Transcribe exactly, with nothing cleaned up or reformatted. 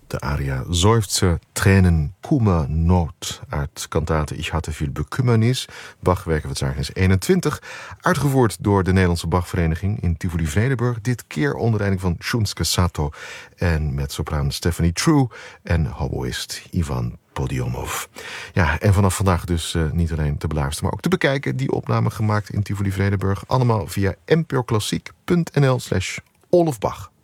De aria Seufzer, Tränen, Kummer, Not uit kantate Ich hatte viel Bekümmernis. Bach, werken van Zagenis eenentwintig. Uitgevoerd door de Nederlandse Bachvereniging in Tivoli-Vredenburg. Dit keer onder leiding van Shunsuke Sato. En met sopraan Stephanie True en hoboïst Ivan Podiomov. Ja, en vanaf vandaag dus uh, niet alleen te beluisteren, maar ook te bekijken. Die opname gemaakt in Tivoli-Vredenburg. Allemaal via n p o klassiek punt n l slash Olaf Bach.